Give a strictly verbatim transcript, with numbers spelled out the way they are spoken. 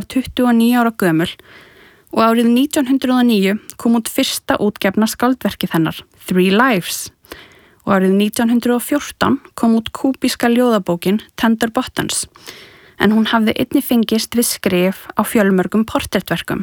tuttugu og níu ára gömul og árið nítján hundrað og níu kom út fyrsta útgefna skáldverkið hennar, Three Lives. Og árið nítján hundrað og fjórtán kom út kúbíska ljóðabókin Tender Buttons, en hún hafði einnig fengist við skrif á fjölmörgum portrettverkum.